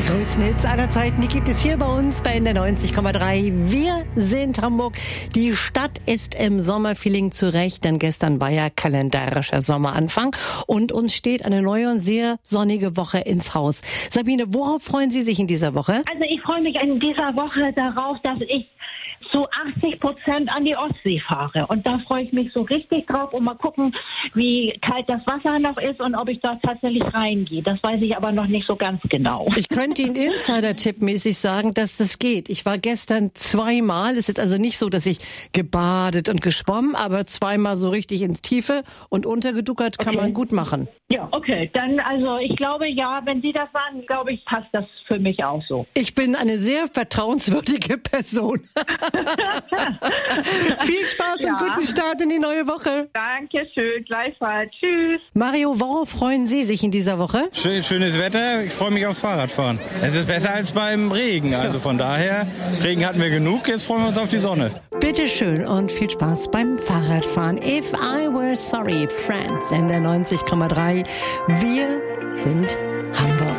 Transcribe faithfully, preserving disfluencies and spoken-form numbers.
größten Hits aller Zeiten, die gibt es hier bei uns bei N D R neunzig Komma drei. Wir sind Hamburg. Die Stadt ist im Sommerfeeling zurecht, denn gestern war ja kalendarischer Sommeranfang und uns steht eine neue und sehr sonnige Woche ins Haus. Sabine, worauf freuen Sie sich in dieser Woche? Also ich freue mich in dieser Woche darauf, dass ich zu achtzig Prozent an die Ostsee fahre. Und da freue ich mich so richtig drauf und mal gucken, wie kalt das Wasser noch ist und ob ich da tatsächlich reingehe. Das weiß ich aber noch nicht so ganz genau. Ich könnte Ihnen Insider-Tipp-mäßig sagen, dass das geht. Ich war gestern zweimal. Es ist also nicht so, dass ich gebadet und geschwommen, aber zweimal so richtig ins Tiefe und untergeduckert kann Okay. man gut machen. Ja, okay. Dann, also ich glaube, ja, wenn Sie das sagen, glaube ich, passt das für mich auch so. Ich bin eine sehr vertrauenswürdige Person. Viel Spaß Ja. und guten Start in die neue Woche. Dankeschön, gleichfalls. Tschüss. Mario, worauf freuen Sie sich in dieser Woche? Schön, schönes Wetter, ich freue mich aufs Fahrradfahren. Es ist besser als beim Regen, also von daher, Regen hatten wir genug, jetzt freuen wir uns auf die Sonne. Bitte schön und viel Spaß beim Fahrradfahren. If I Were Sorry, Friends, N D R neunzig Komma drei. Wir sind Hamburg.